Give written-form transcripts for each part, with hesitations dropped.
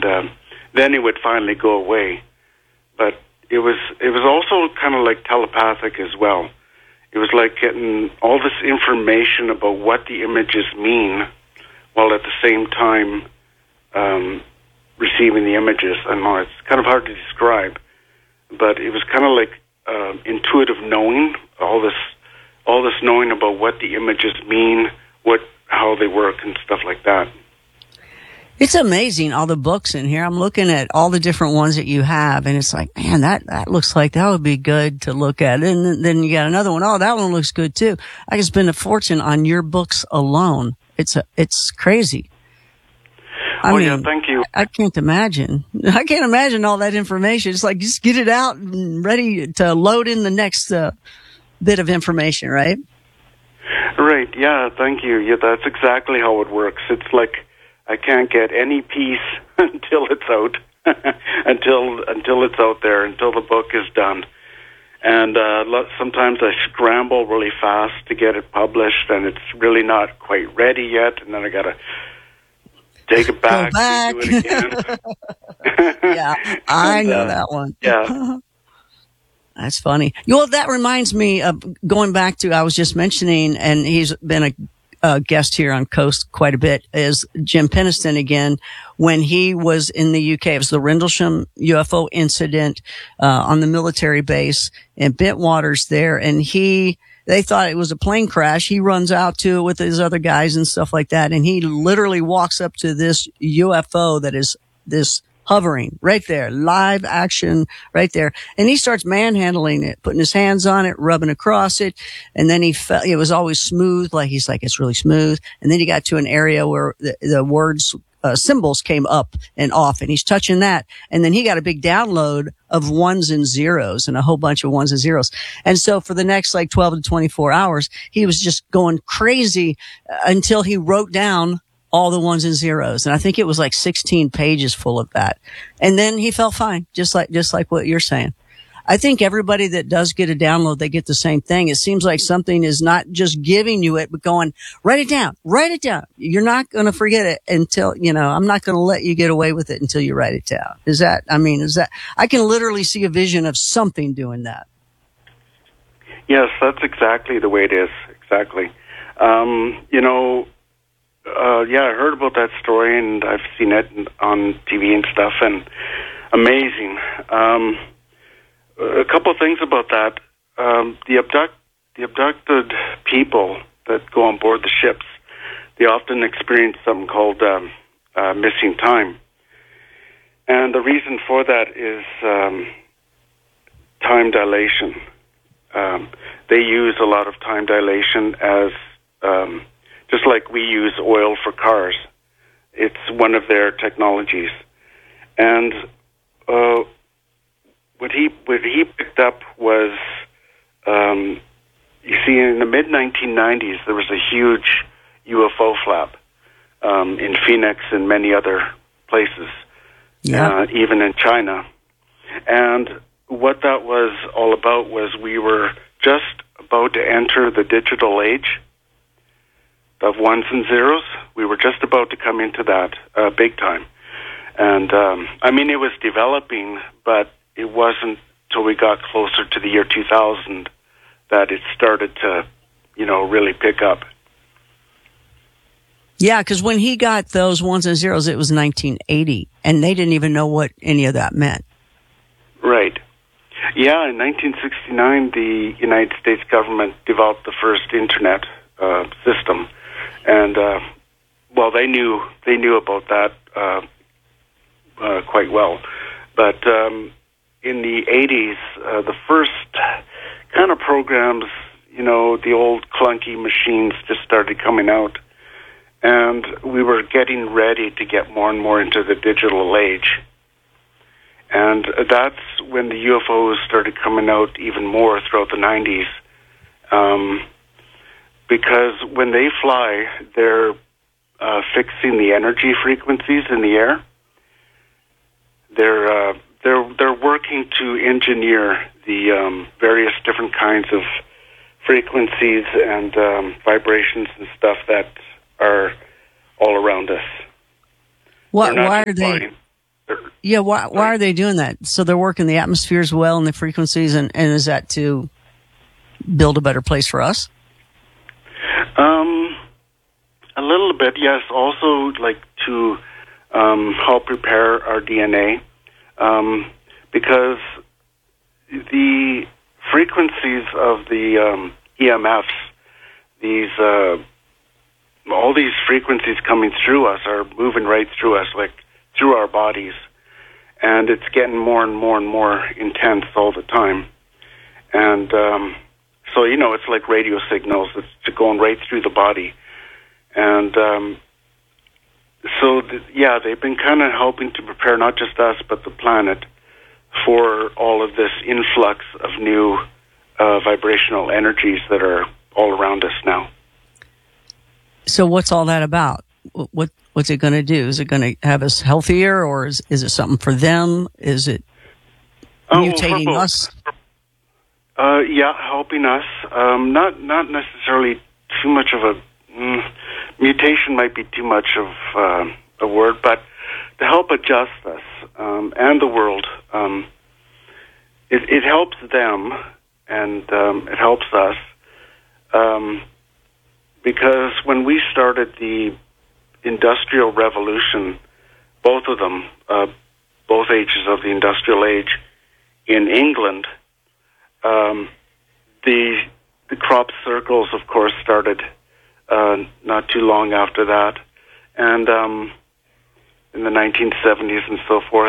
then it would finally go away. But it was also kind of like telepathic as well. It was like getting all this information about what the images mean, while at the same time receiving the images. I know it's kind of hard to describe, but it was kind of like intuitive knowing, all this knowing about what the images mean, how they work, and stuff like that. It's amazing, all the books in here. I'm looking at all the different ones that you have, and it's like, man, that looks like that would be good to look at. And then you got another one. Oh, that one looks good too. I can spend a fortune on your books alone. It's crazy. I mean, yeah, thank you. I can't imagine. I can't imagine all that information. It's like, just get it out and ready to load in the next bit of information, right? Right. Yeah. Thank you. Yeah, that's exactly how it works. It's like I can't get any peace until it's out, until it's out there, until the book is done. And sometimes I scramble really fast to get it published, and it's really not quite ready yet, and then I got to take it back. Go do it again. Yeah, I know that one. Yeah. That's funny. Well, that reminds me of going back to, I was just mentioning, and he's been a guest here on Coast quite a bit, is Jim Penniston again. When he was in the UK, it was the Rendlesham UFO incident on the military base in Bentwaters there, and they thought it was a plane crash. He runs out to it with his other guys and stuff like that, and he literally walks up to this UFO that is this hovering right there, live action right there. And he starts manhandling it, putting his hands on it, rubbing across it. And then it was always smooth. He's like, it's really smooth. And then he got to an area where the words, symbols came up and off, and he's touching that. And then he got a big download of ones and zeros and a whole bunch of ones and zeros. And so for the next 12 to 24 hours, he was just going crazy until he wrote down all the ones and zeros. And I think it was 16 pages full of that. And then he felt fine, just like what you're saying. I think everybody that does get a download, they get the same thing. It seems like something is not just giving you it, but going, write it down. You're not going to forget it until, I'm not going to let you get away with it until you write it down. I can literally see a vision of something doing that. Yes, that's exactly the way it is. Exactly. I heard about that story, and I've seen it on TV and stuff, and amazing. A couple of things about that. The abducted people that go on board the ships, they often experience something called missing time. And the reason for that is time dilation. They use a lot of time dilation as just like we use oil for cars. It's one of their technologies. And what he picked up was, you see, in the mid-1990s, there was a huge UFO flap in Phoenix and many other places, even in China. And what that was all about was we were just about to enter the digital age of ones and zeros. We were just about to come into that big time. And, it was developing, but it wasn't till we got closer to the year 2000 that it started to, really pick up. Yeah, because when he got those ones and zeros, it was 1980, and they didn't even know what any of that meant. Right. Yeah, in 1969, the United States government developed the first Internet system. And, they knew about that quite well. But in the 80s, the first kind of programs, the old clunky machines just started coming out. And we were getting ready to get more and more into the digital age. And that's when the UFOs started coming out even more throughout the 90s. Because when they fly, they're fixing the energy frequencies in the air. They're working to engineer the various different kinds of frequencies and vibrations and stuff that are all around us. Why are they? Yeah, why are they doing that? So they're working the atmosphere as well and the frequencies, and is that to build a better place for us? A little bit, yes. Also, like to help repair our DNA, because the frequencies of the EMFs, these all these frequencies coming through us are moving right through us, like through our bodies, and it's getting more and more and more intense all the time. And so, you know, it's like radio signals. It's going right through the body. And yeah, they've been kind of helping to prepare not just us, but the planet for all of this influx of new vibrational energies that are all around us now. So what's all that about? What's it going to do? Is it going to have us healthier, or is it something for them? Is it mutating us? Yeah, helping us. Not necessarily too much of a mutation. Might be too much of a word, but to help adjust us and the world. It helps them, and it helps us. Because when we started the Industrial Revolution, both of them, both ages of the Industrial Age, in England, the crop circles, of course, started not too long after that, and in the 1970s and so forth,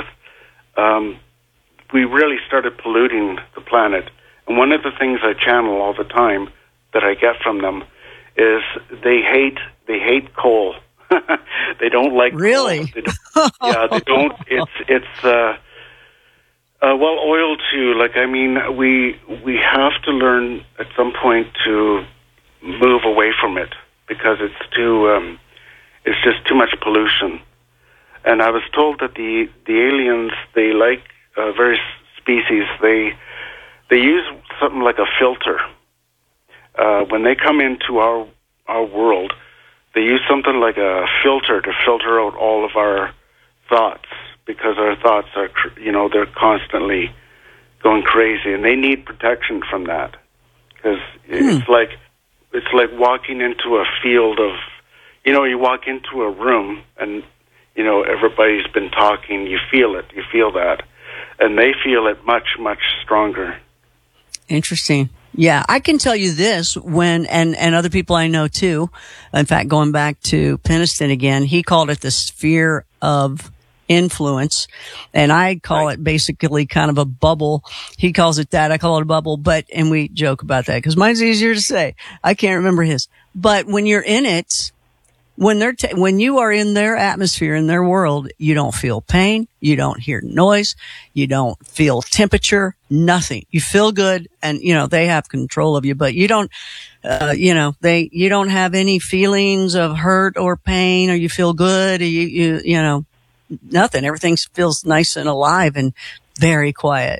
we really started polluting the planet. And one of the things I channel all the time that I get from them is they hate coal. They don't like really. Coal. They don't, yeah, they don't. It's well, oil too. Like, I mean, we have to learn at some point to move away from it because it's just too much pollution. And I was told that the aliens, they like various species. They use something like a filter. When they come into our world, they use something like a filter to filter out all of our thoughts, because our thoughts are, they're constantly going crazy, and they need protection from that. Because it's like walking into a field of, you walk into a room and, everybody's been talking. You feel it. You feel that. And they feel it much, much stronger. Interesting. Yeah, I can tell you this and other people I know too. In fact, going back to Peniston again, he called it the sphere of influence, and I call it basically kind of a bubble. He calls it that. I call it a bubble, and we joke about that because mine's easier to say. I can't remember his. But when you're in it, when you are in their atmosphere, in their world, you don't feel pain, you don't hear noise, you don't feel temperature, nothing. You feel good, and they have control of you, but you don't, you don't have any feelings of hurt or pain, or you feel good, or you nothing. Everything feels nice and alive and very quiet.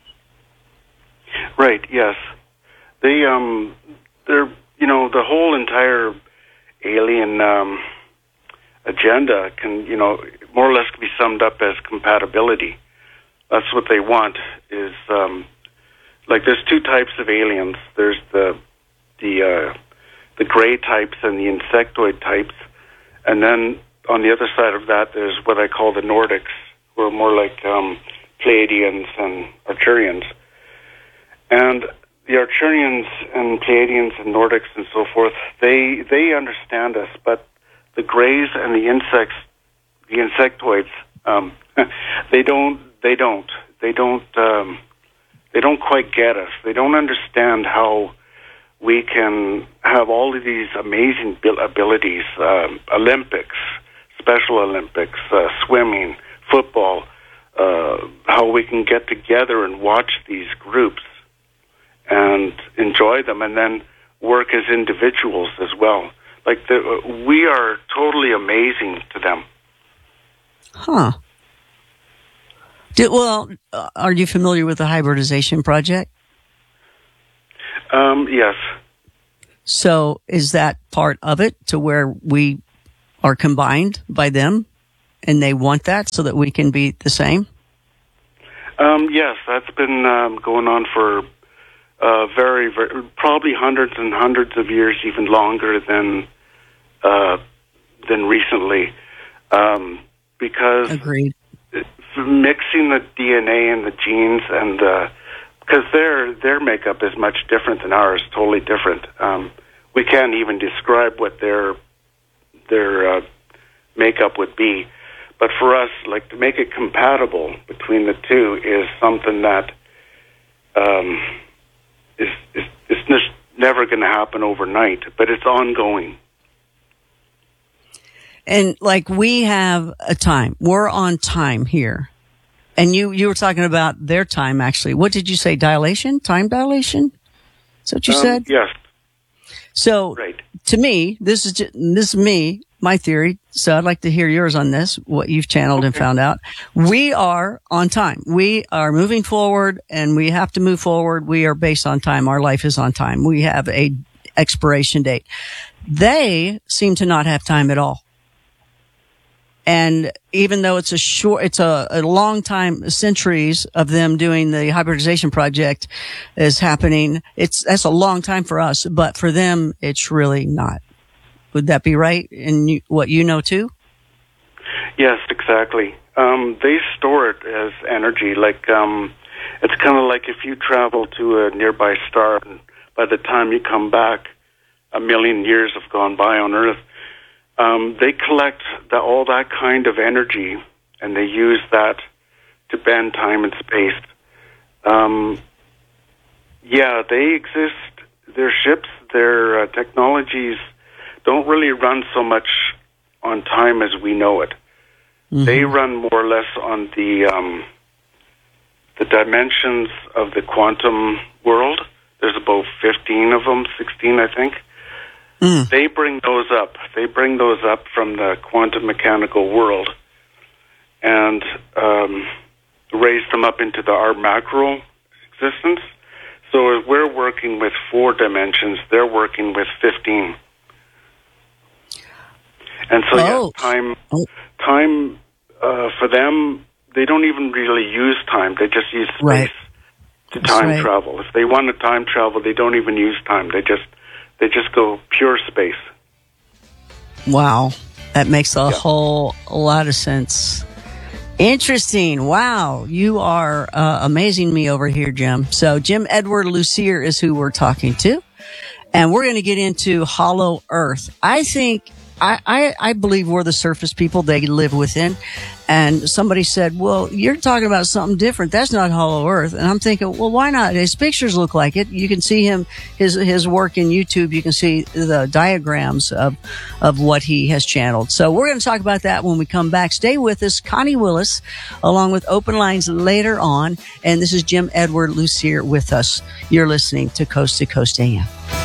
Right. Yes. They're the whole entire alien agenda can, more or less be summed up as compatibility. That's what they want. Is like there's two types of aliens. There's the gray types and the insectoid types, and then on the other side of that, there's what I call the Nordics, who are more like Pleiadians and Arcturians. And the Arcturians and Pleiadians and Nordics and so forth, they understand us, but the grays and the insectoids, they don't quite get us. They don't understand how we can have all of these amazing abilities, Olympics, Special Olympics, swimming, football, how we can get together and watch these groups and enjoy them, and then work as individuals as well. Like, we are totally amazing to them. Huh. Are you familiar with the hybridization project? Yes. So is that part of it, to where we are combined by them and they want that so that we can be the same? Yes, that's been going on for very, probably hundreds and hundreds of years, even longer than recently, because Agreed. Mixing the DNA and the genes, and because their makeup is much different than ours, totally different. We can't even describe what their makeup would be. But for us, like, to make it compatible between the two is something that is just never going to happen overnight, but it's ongoing. And like, we have a time. We're on time here. And you were talking about their time, actually. What did you say? Dilation? Time dilation? Is that what you said? Yes. So, right. To me, this is me, my theory. So I'd like to hear yours on this, what you've channeled and found out. We are on time. We are moving forward, and we have to move forward. We are based on time. Our life is on time. We have a expiration date. They seem to not have time at all. And even though it's a long time, centuries of them doing the hybridization project is happening. That's a long time for us, but for them, it's really not. Would that be right? And what you know too? Yes, exactly. They store it as energy. Like, it's kind of like if you travel to a nearby star, and by the time you come back, 1 million years have gone by on Earth. They collect all that kind of energy, and they use that to bend time and space. Yeah, they exist. Their ships, their technologies don't really run so much on time as we know it. Mm-hmm. They run more or less on the dimensions of the quantum world. There's about 15 of them, 16, I think. Mm. They bring those up. They bring those up from the quantum mechanical world and raise them up into our macro existence. So if we're working with 4 dimensions, they're working with 15. And so, time for them, they don't even really use time. They just use space to time travel. If they want to time travel, they don't even use time. They just go pure space. Wow. That makes a whole lot of sense. Interesting. Wow. You are amazing me over here, Jim. So Jim Edward Lucier is who we're talking to. And we're going to get into Hollow Earth. I think, I believe we're the surface people they live within. And somebody said, well, you're talking about something different. That's not Hollow Earth. And I'm thinking, well, why not? His pictures look like it. You can see his work in YouTube. You can see the diagrams of what he has channeled. So we're going to talk about that when we come back. Stay with us. Connie Willis, along with Open Lines later on. And this is Jim Edward Lucier with us. You're listening to Coast AM.